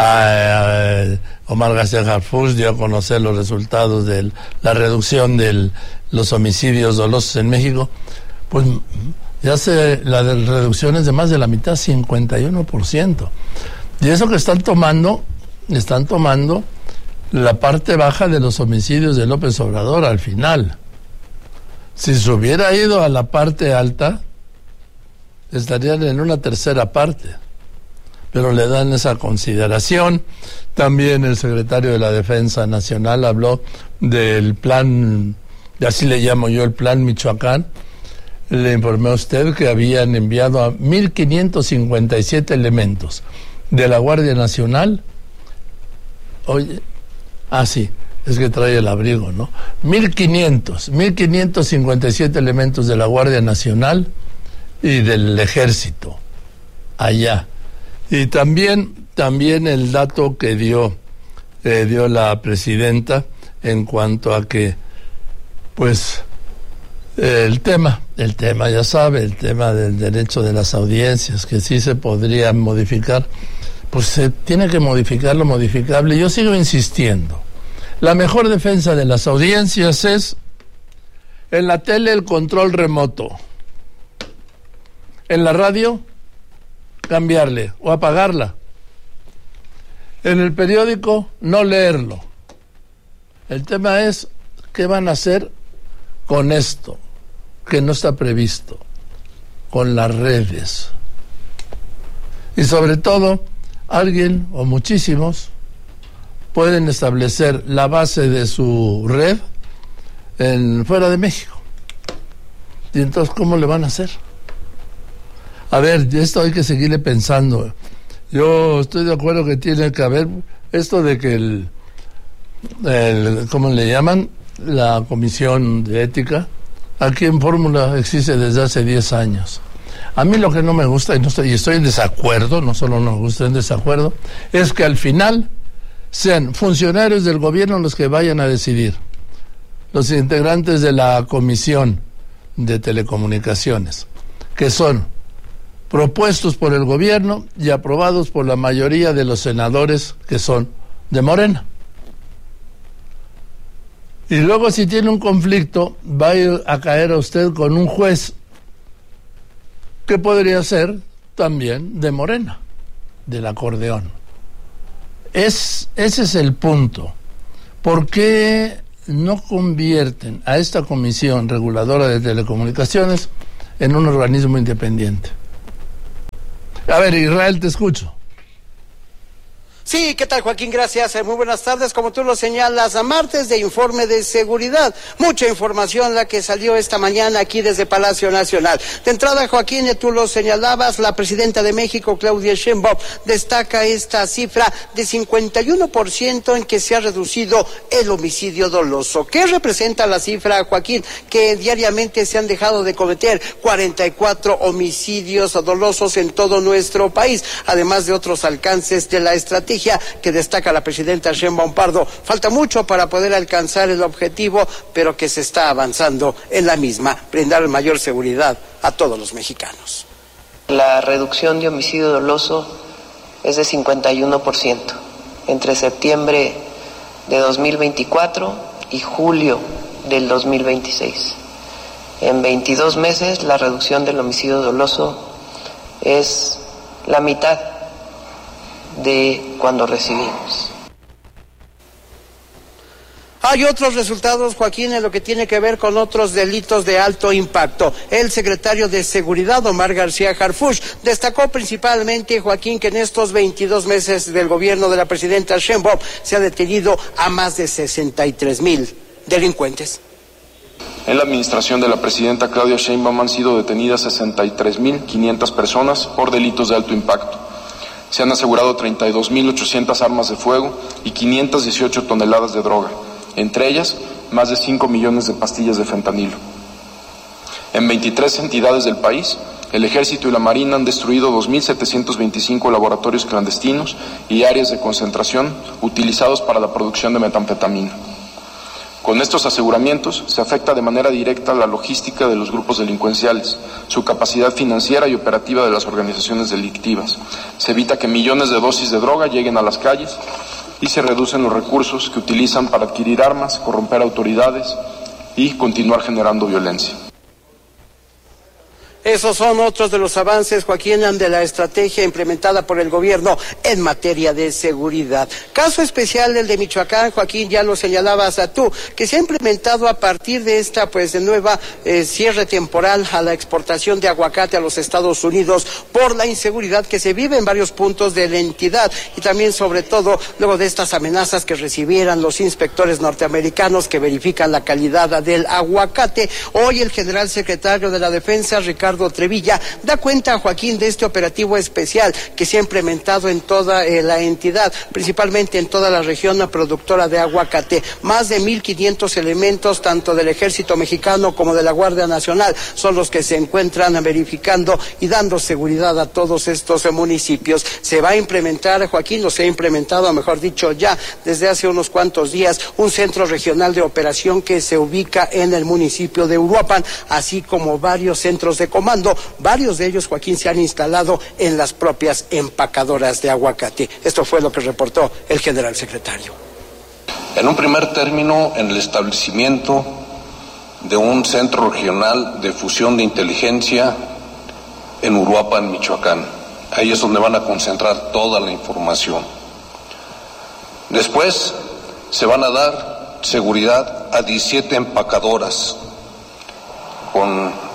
Omar García Harfuch dio a conocer los resultados de la reducción de los homicidios dolosos en México. Pues ya la reducción es de más de la mitad, 51%. Y eso que están tomando la parte baja de los homicidios de López Obrador al final. Si se hubiera ido a la parte alta, estarían en una tercera parte. Pero le dan esa consideración. También el secretario de la Defensa Nacional habló del plan, así le llamo yo, el plan Michoacán. Le informé a usted que habían enviado a 1,557 elementos de la Guardia Nacional. Oye, sí, es que trae el abrigo, ¿no? 1,557 elementos de la Guardia Nacional y del Ejército allá. Y también el dato que dio la presidenta en cuanto a que, pues, el tema, ya sabe, el tema del derecho de las audiencias, que sí se podría modificar, pues se tiene que modificar lo modificable. Yo sigo insistiendo, la mejor defensa de las audiencias es en la tele el control remoto, en la radio cambiarle o apagarla, en el periódico no leerlo. El tema es qué van a hacer con esto que no está previsto, con las redes. Y sobre todo, alguien o muchísimos pueden establecer la base de su red fuera de México. Y entonces, ¿cómo le van a hacer? A ver, esto hay que seguirle pensando. Yo estoy de acuerdo que tiene que haber esto de que ¿cómo le llaman? La Comisión de Ética, aquí en Fórmula existe desde hace 10 años. A mí lo que no me gusta, y estoy en desacuerdo, no solo no me gusta, en desacuerdo, es que al final sean funcionarios del gobierno los que vayan a decidir, los integrantes de la Comisión de Telecomunicaciones, que son propuestos por el gobierno y aprobados por la mayoría de los senadores que son de Morena. Y luego, si tiene un conflicto, va a ir a caer a usted con un juez que podría ser también de Morena, del acordeón. Ese es el punto. ¿Por qué no convierten a esta Comisión Reguladora de Telecomunicaciones en un organismo independiente? A ver, Israel, te escucho. Sí, ¿qué tal, Joaquín? Gracias. Muy buenas tardes. Como tú lo señalas, a martes de informe de seguridad. Mucha información la que salió esta mañana aquí desde Palacio Nacional. De entrada, Joaquín, tú lo señalabas, la presidenta de México, Claudia Sheinbaum, destaca esta cifra de 51% en que se ha reducido el homicidio doloso. ¿Qué representa la cifra, Joaquín? Que diariamente se han dejado de cometer 44 homicidios dolosos en todo nuestro país, además de otros alcances de la estrategia que destaca la presidenta Sheinbaum Pardo. Falta mucho para poder alcanzar el objetivo, pero que se está avanzando en la misma, brindar mayor seguridad a todos los mexicanos. La reducción de homicidio doloso es de 51% entre septiembre de 2024 y julio del 2026. En 22 meses la reducción del homicidio doloso es la mitad de cuando recibimos. Hay otros resultados, Joaquín, en lo que tiene que ver con otros delitos de alto impacto. El secretario de Seguridad, Omar García Harfuch, destacó principalmente, Joaquín, que en estos 22 meses del gobierno de la presidenta Sheinbaum se ha detenido a más de 63,000 delincuentes. En la administración de la presidenta Claudia Sheinbaum han sido detenidas 63,500 personas por delitos de alto impacto. Se han asegurado 32,800 armas de fuego y 518 toneladas de droga, entre ellas más de 5 millones de pastillas de fentanilo. En 23 entidades del país, el Ejército y la Marina han destruido 2,725 laboratorios clandestinos y áreas de concentración utilizados para la producción de metanfetamina. Con estos aseguramientos se afecta de manera directa la logística de los grupos delincuenciales, su capacidad financiera y operativa de las organizaciones delictivas. Se evita que millones de dosis de droga lleguen a las calles y se reducen los recursos que utilizan para adquirir armas, corromper autoridades y continuar generando violencia. Esos son otros de los avances, Joaquín, de la estrategia implementada por el gobierno en materia de seguridad. Caso especial el de Michoacán, Joaquín, ya lo señalabas tú, que se ha implementado a partir de esta de nueva cierre temporal a la exportación de aguacate a los Estados Unidos por la inseguridad que se vive en varios puntos de la entidad y también sobre todo luego de estas amenazas que recibieran los inspectores norteamericanos que verifican la calidad del aguacate. Hoy el general secretario de la Defensa, Ricardo Trevilla, da cuenta, Joaquín, de este operativo especial que se ha implementado en toda la entidad, principalmente en toda la región productora de aguacate. Más de 1,500 elementos, tanto del Ejército Mexicano como de la Guardia Nacional, son los que se encuentran verificando y dando seguridad a todos estos municipios. Se va a implementar, Joaquín, o se ha implementado, mejor dicho, ya desde hace unos cuantos días, un centro regional de operación que se ubica en el municipio de Uruapan, así como varios centros de comando. Varios de ellos, Joaquín, se han instalado en las propias empacadoras de aguacate. Esto fue lo que reportó el general secretario. En un primer término, en el establecimiento de un centro regional de fusión de inteligencia en Uruapan, Michoacán. Ahí es donde van a concentrar toda la información. Después se van a dar seguridad a 17 empacadoras con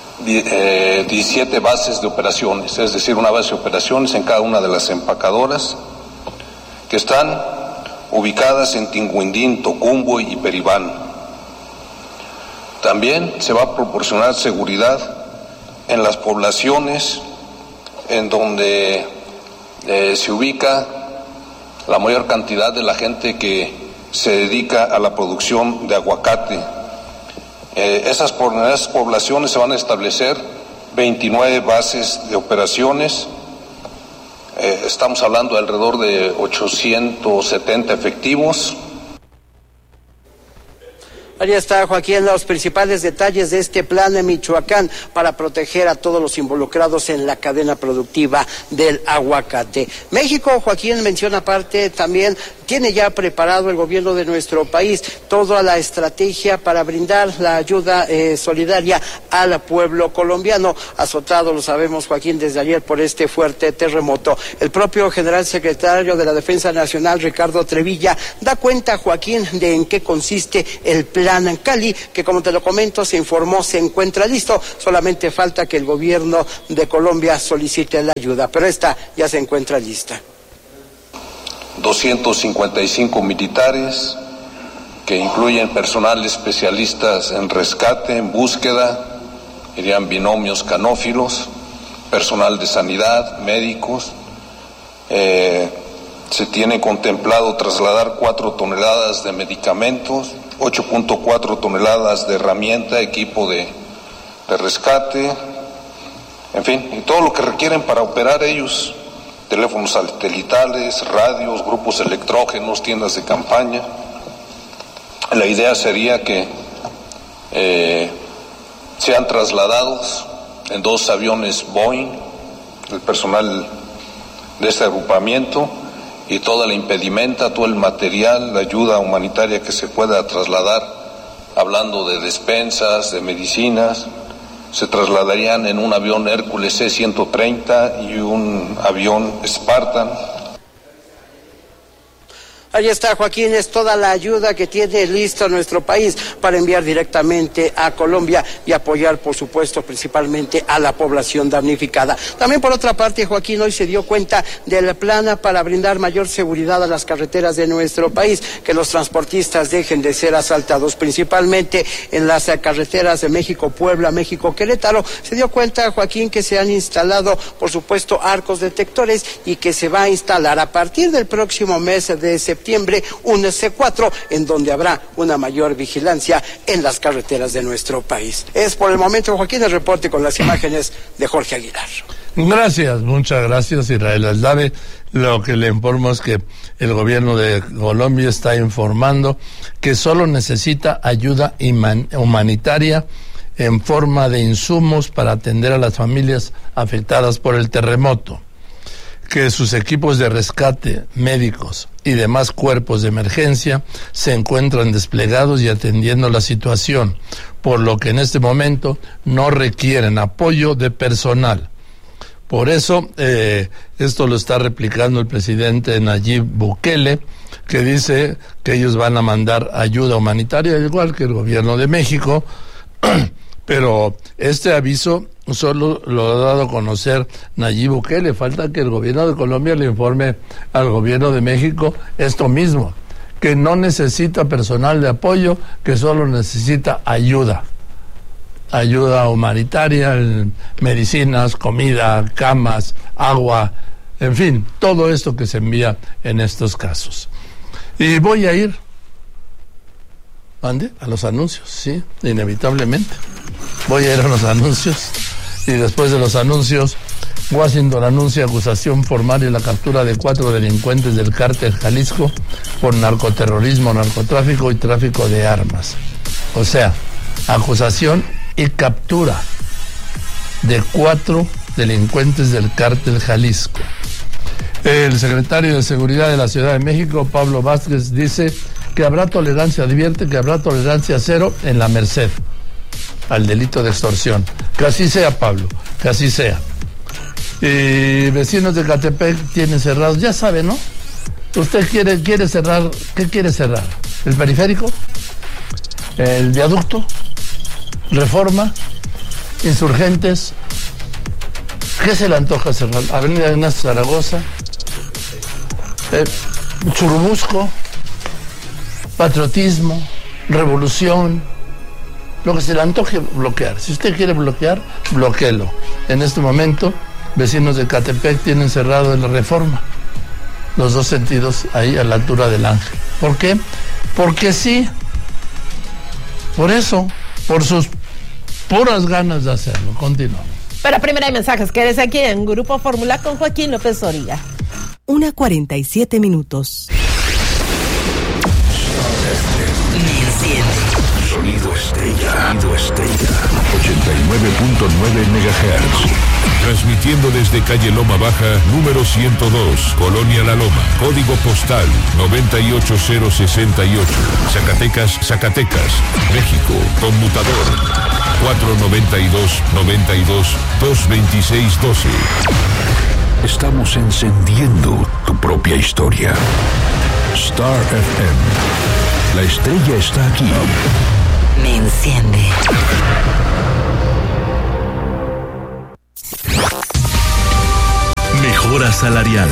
17 bases de operaciones, es decir, una base de operaciones en cada una de las empacadoras que están ubicadas en Tinguindín, Tocumbo y Peribán. También se va a proporcionar seguridad en las poblaciones en donde se ubica la mayor cantidad de la gente que se dedica a la producción de aguacate. Esas poblaciones se van a establecer 29 bases de operaciones. Estamos hablando de alrededor de 870 efectivos. Ahí está, Joaquín, los principales detalles de este plan de Michoacán para proteger a todos los involucrados en la cadena productiva del aguacate. México, Joaquín, menciona aparte también, tiene ya preparado el gobierno de nuestro país toda la estrategia para brindar la ayuda solidaria al pueblo colombiano, azotado, lo sabemos, Joaquín, desde ayer por este fuerte terremoto. El propio general secretario de la Defensa Nacional, Ricardo Trevilla, da cuenta, Joaquín, de en qué consiste el plan Cali, que como te lo comento, se informó, se encuentra listo, solamente falta que el gobierno de Colombia solicite la ayuda, pero esta ya se encuentra lista. 255 militares, que incluyen personal especialistas en rescate, en búsqueda, irían binomios canófilos, personal de sanidad, médicos. Se tiene contemplado trasladar 4 toneladas de medicamentos, 8.4 toneladas de herramienta, equipo de rescate, en fin, y todo lo que requieren para operar ellos, teléfonos satelitales, radios, grupos electrógenos, tiendas de campaña. La idea sería que sean trasladados en 2 aviones Boeing, el personal de este agrupamiento, y toda la impedimenta, todo el material, la ayuda humanitaria que se pueda trasladar, hablando de despensas, de medicinas, se trasladarían en un avión Hércules C-130 y un avión Spartan. Ahí está, Joaquín, es toda la ayuda que tiene listo nuestro país para enviar directamente a Colombia y apoyar, por supuesto, principalmente a la población damnificada. También, por otra parte, Joaquín, hoy se dio cuenta del plan para brindar mayor seguridad a las carreteras de nuestro país, que los transportistas dejen de ser asaltados, principalmente en las carreteras de México-Puebla, México-Querétaro. Se dio cuenta, Joaquín, que se han instalado, por supuesto, arcos detectores y que se va a instalar a partir del próximo mes de septiembre un C4, en donde habrá una mayor vigilancia en las carreteras de nuestro país. Es por el momento, Joaquín, el reporte con las imágenes de Jorge Aguilar. Gracias, muchas gracias, Israel Aldave. Lo que le informo es que el gobierno de Colombia está informando que solo necesita ayuda humanitaria en forma de insumos para atender a las familias afectadas por el terremoto, que sus equipos de rescate, médicos y demás cuerpos de emergencia se encuentran desplegados y atendiendo la situación, por lo que en este momento no requieren apoyo de personal. Por eso, esto lo está replicando el presidente Nayib Bukele, que dice que ellos van a mandar ayuda humanitaria, igual que el gobierno de México, pero este aviso solo lo ha dado a conocer Nayib Bukele. Falta que el gobierno de Colombia le informe al gobierno de México esto mismo, que no necesita personal de apoyo, que solo necesita ayuda humanitaria, medicinas, comida, camas, agua, en fin, todo esto que se envía en estos casos. Y voy a ir a los anuncios, sí, inevitablemente. Voy a ir a los anuncios y después de los anuncios, Washington anuncia acusación formal y la captura de 4 delincuentes del cártel Jalisco por narcoterrorismo, narcotráfico y tráfico de armas. O sea, acusación y captura de 4 delincuentes del cártel Jalisco. El secretario de Seguridad de la Ciudad de México, Pablo Vázquez, dice que advierte que habrá tolerancia cero en la Merced al delito de extorsión. Que así sea, Pablo, que así sea. Y vecinos de Ecatepec tienen cerrados, ya sabe, ¿no? Usted quiere cerrar, ¿qué quiere cerrar? ¿El periférico? ¿El viaducto? ¿Reforma? ¿Insurgentes? ¿Qué se le antoja cerrar? Avenida Ignacio Zaragoza, Churubusco, Patriotismo, Revolución, lo que se le antoje bloquear. Si usted quiere bloquear, bloquéelo. En este momento, vecinos de Ecatepec tienen cerrado en la Reforma, los dos sentidos ahí a la altura del Ángel. ¿Por qué? Porque sí. Por eso, por sus puras ganas de hacerlo. Continuamos. Pero primero hay mensajes. Quédese aquí en Grupo Fórmula con Joaquín López Oría. 1:47. Sonido Estrella. 89.9 MHz. Transmitiendo desde calle Loma Baja, número 102, Colonia La Loma, código postal 98068, Zacatecas, México, conmutador 492-92-226-12. Estamos encendiendo tu propia historia. Star FM. La estrella está aquí. Me enciende. Mejora salarial.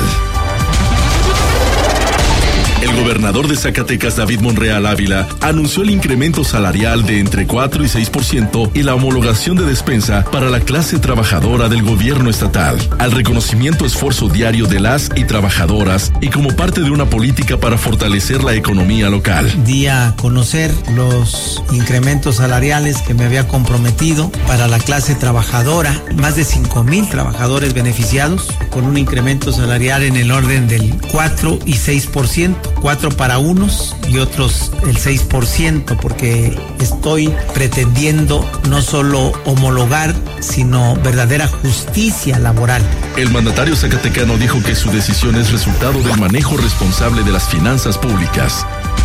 El gobernador de Zacatecas, David Monreal Ávila, anunció el incremento salarial de entre 4 y 6% y la homologación de despensa para la clase trabajadora del gobierno estatal, al reconocimiento esfuerzo diario de las y trabajadoras y como parte de una política para fortalecer la economía local. Di a conocer los incrementos salariales que me había comprometido para la clase trabajadora, más de 5,000 trabajadores beneficiados, con un incremento salarial en el orden del 4 y 6%. 4 para unos y otros el 6%, porque estoy pretendiendo no solo homologar, sino verdadera justicia laboral. El mandatario zacatecano dijo que su decisión es resultado del manejo responsable de las finanzas públicas.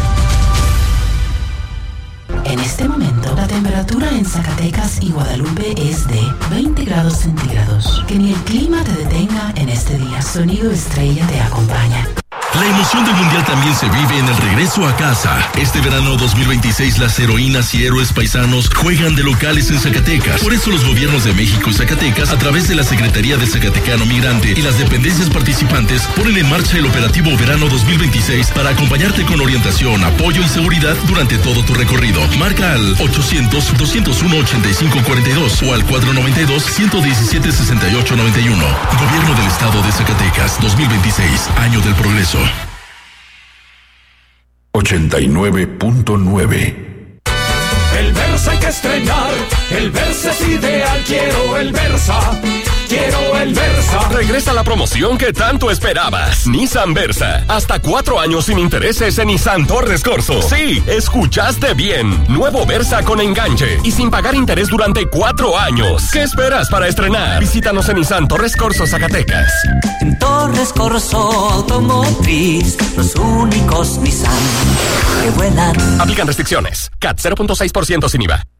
En este momento, la temperatura en Zacatecas y Guadalupe es de 20 grados centígrados. Que ni el clima te detenga en este día. Sonido Estrella te acompaña. La emoción del Mundial también se vive en el regreso a casa. Este verano 2026 las heroínas y héroes paisanos juegan de locales en Zacatecas. Por eso los gobiernos de México y Zacatecas, a través de la Secretaría de Zacatecano Migrante y las dependencias participantes, ponen en marcha el operativo Verano 2026 para acompañarte con orientación, apoyo y seguridad durante todo tu recorrido. Marca al 800-201-8542 o al 492-117-6891. Gobierno del Estado de Zacatecas 2026, Año del Progreso. 89.9. El Versa hay que estrenar, el Versa es ideal, quiero el Versa. quiero el Versa. Regresa la promoción que tanto esperabas. Nissan Versa. Hasta 4 años sin intereses en Nissan Torres Corso. Sí, escuchaste bien. Nuevo Versa con enganche y sin pagar interés durante 4 años. ¿Qué esperas para estrenar? Visítanos en Nissan Torres Corso, Zacatecas. En Torres Corso Automotriz, los únicos Nissan que vuelan. Aplican restricciones. CAT 0.6% sin IVA.